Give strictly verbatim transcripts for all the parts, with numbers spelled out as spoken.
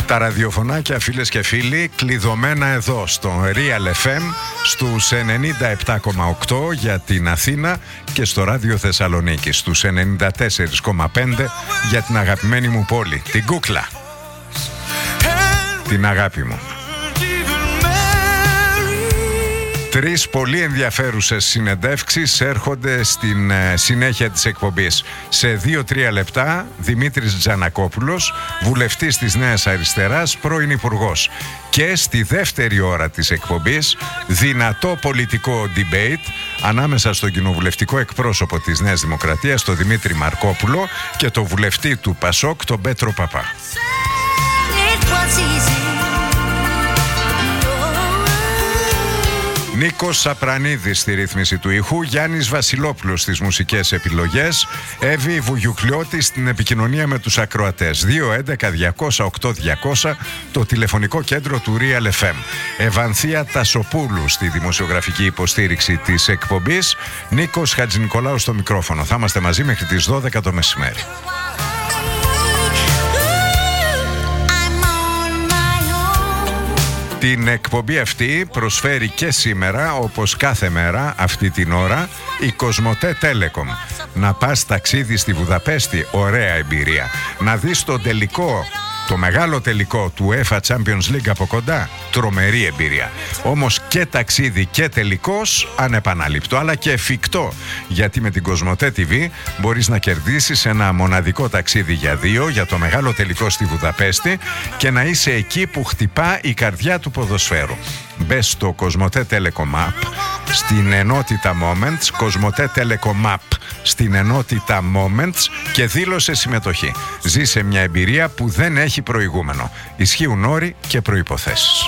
Τα ραδιοφωνάκια, φίλες και φίλοι, κλειδωμένα εδώ στο Real εφ εμ στους ενενήντα επτά κόμμα οκτώ για την Αθήνα και στο Ράδιο Θεσσαλονίκη στους ενενήντα τέσσερα κόμμα πέντε για την αγαπημένη μου πόλη, την Κούκλα, την αγάπη μου. Τρεις πολύ ενδιαφέρουσες συνεντεύξεις έρχονται στην ε, συνέχεια της εκπομπής. Σε δύο τρία λεπτά, Δημήτρης Τζανακόπουλος, βουλευτής της Νέας Αριστεράς, πρώην υπουργός. Και στη δεύτερη ώρα της εκπομπής, δυνατό πολιτικό debate ανάμεσα στον κοινοβουλευτικό εκπρόσωπο της Νέας Δημοκρατίας, τον Δημήτρη Μαρκόπουλο, και τον βουλευτή του Πασόκ, τον Πέτρο Παπά. Νίκος Σαπρανίδης στη ρύθμιση του ήχου, Γιάννης Βασιλόπουλος στις μουσικές επιλογές, Εύη Βουγιουκλιώτη στην επικοινωνία με τους ακροατές. δύο έντεκα διακόσια οκτώ διακόσια το τηλεφωνικό κέντρο του Real εφ εμ. Ευανθία Τασοπούλου στη δημοσιογραφική υποστήριξη της εκπομπής, Νίκος Χατζηνικολάου στο μικρόφωνο. Θα είμαστε μαζί μέχρι τις δώδεκα το μεσημέρι. Την εκπομπή αυτή προσφέρει και σήμερα, όπως κάθε μέρα αυτή την ώρα, η Κοσμοτέ Telecom. Να πας ταξίδι στη Βουδαπέστη, ωραία εμπειρία. Να δεις το τελικό, το μεγάλο τελικό του UEFA Champions League από κοντά, τρομερή εμπειρία. Όμως και ταξίδι και τελικός ανεπανάληπτο, αλλά και εφικτό, γιατί με την Κοσμοτέ τι βι μπορείς να κερδίσεις ένα μοναδικό ταξίδι για δύο για το μεγάλο τελικό στη Βουδαπέστη και να είσαι εκεί που χτυπά η καρδιά του ποδοσφαίρου. Μπες στο Κοσμοτέ Telecom App στην ενότητα Moments, Κοσμοτέ Telecom App στην ενότητα Moments και δήλωσε συμμετοχή. Ζήσε μια εμπειρία που δεν έχει προηγούμενο. Ισχύουν όροι και προϋποθέσεις.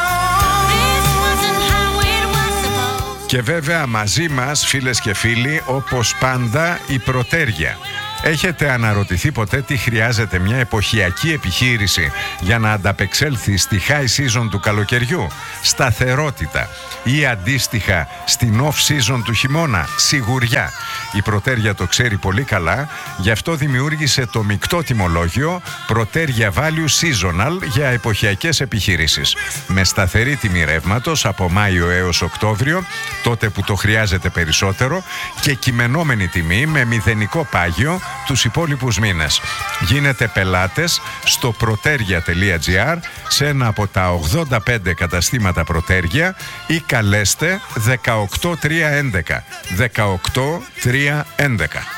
Και βέβαια μαζί μας, φίλες και φίλοι, όπως πάντα, η Πρωτέργεια. Έχετε αναρωτηθεί ποτέ τι χρειάζεται μια εποχιακή επιχείρηση για να ανταπεξέλθει στη high season του καλοκαιριού? Σταθερότητα. Ή αντίστοιχα στην off season του χειμώνα? Σιγουριά. Η Πρωτέργεια το ξέρει πολύ καλά, γι' αυτό δημιούργησε το μεικτό τιμολόγιο Πρωτέργεια Value Seasonal για εποχιακές επιχειρήσεις. Με σταθερή τιμή ρεύματος από Μάιο έως Οκτώβριο, τότε που το χρειάζεται περισσότερο, και κειμενόμενη τιμή με μηδενικό πάγιο τους υπόλοιπους μήνες. Γίνετε πελάτες στο protergia τελεία gr, σε ένα από τα ογδόντα πέντε καταστήματα Πρωτέργεια, ή καλέστε δεκαοκτώ τριακόσια έντεκα. δεκαοκτώ τριακόσια έντεκα.